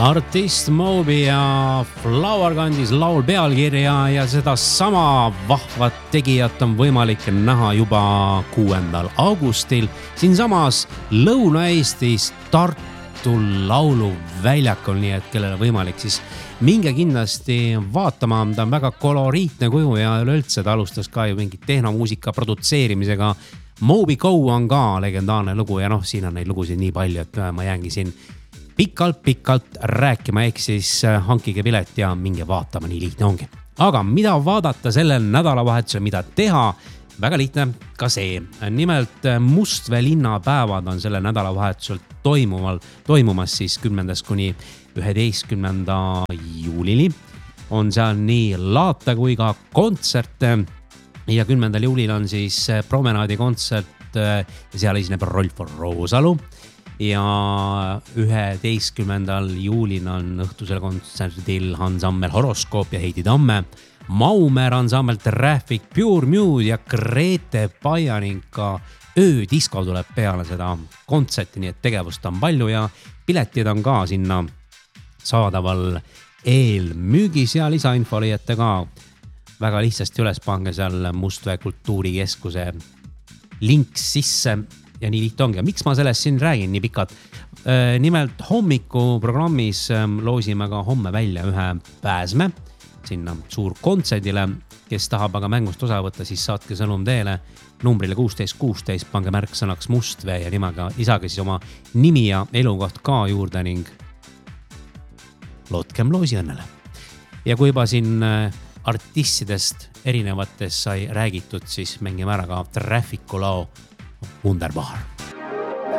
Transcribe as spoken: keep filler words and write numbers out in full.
Artist Moby ja Flower kandis laul pealkirja ja seda sama vahvat tegijat on võimalik näha juba kuuendal augustil siinsamas Lõuna-Eestis Tartu lauluväljakul, nii et kellel on võimalik siis minge kindlasti vaatama. Ta on väga koloriitne kuju ja üleüldse ta alustas ka ju mingi tehnomuusika produtseerimisega. Moby Go on ka legendaarne lugu ja noh, siin on neid lugusid nii palju, et ma jäängi siin pikalt-pikalt rääkima, ehk siis hankige pilet ja minge vaatama, nii lihtne ongi. Aga mida vaadata sellel nädalavahetusel, mida teha? Väga lihtne ka see. Nimelt Mustvee linnapäevad on selle nädalavahetusel toimuval, toimumas siis kümnendast kuni üheteistkümnenda juulini. On seal nii laate kui ka kontserte ja kümnendal juulil on siis promenaadi kontsert ja seal esineb Rolf Roosalu. Ja üheteistkümnendal juulil on õhtusel kontserdil ansambel Horoskoop ja Heidi Tamme, Maumer ansambel Traffic, Pure Mood ja Grete Paia ning ka öödisko tuleb peale seda kontserti, nii et tegevust on palju ja piletid on ka sinna saadaval eelmüügis ja lisainfo leiate ka väga lihtsasti üles, pange seal Mustvee kultuurikeskuse link sisse. Ja nii liht ongi. Miks ma sellest siin räägin nii pikalt? Nimelt hommiku programmis loosime ka homme välja ühe pääsme sinna suur kontserdile. Kes tahab aga mängust osa võtta, siis saatke sõnum teele numbrile kuusteist kuusteist, pange märksõnaks Mustvee ja nimega lisage siis oma nimi ja elukoht ka juurde ning lootkem loosi õnnele. Ja kui juba siin artistidest erinevates sai räägitud, siis mängime ära ka Trafficu lao Wunderbar.